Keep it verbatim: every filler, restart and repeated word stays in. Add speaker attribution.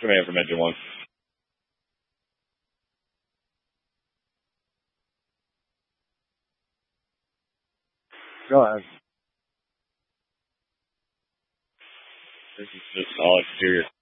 Speaker 1: Command from Engine one.
Speaker 2: Go ahead.
Speaker 1: This is just all exterior